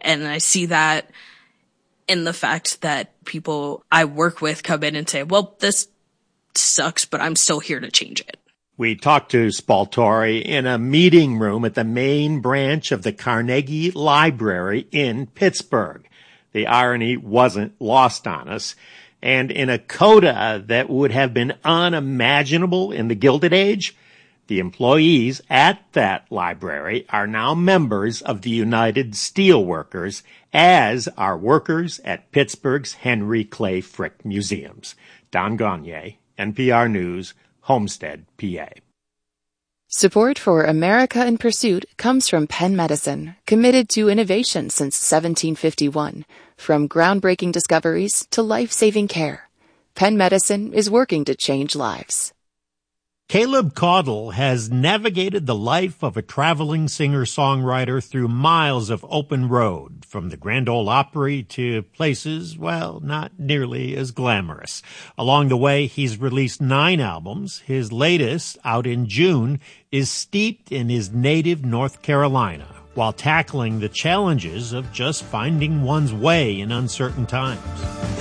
And I see that in the fact that people I work with come in and say, well, this sucks, but I'm still here to change it. We talked to Spaltori in a meeting room at the main branch of the Carnegie Library in Pittsburgh. The irony wasn't lost on us. And in a coda that would have been unimaginable in the Gilded Age, the employees at that library are now members of the United Steelworkers, as are workers at Pittsburgh's Henry Clay Frick Museums. Don Gagné, NPR News, Homestead, PA. Support for America in Pursuit comes from Penn Medicine, committed to innovation since 1751. From groundbreaking discoveries to life-saving care, Penn Medicine is working to change lives. Caleb Caudle has navigated the life of a traveling singer-songwriter through miles of open road, from the Grand Ole Opry to places, well, not nearly as glamorous. Along the way, he's released 9 albums. His latest, out in June, is steeped in his native North Carolina, while tackling the challenges of just finding one's way in uncertain times.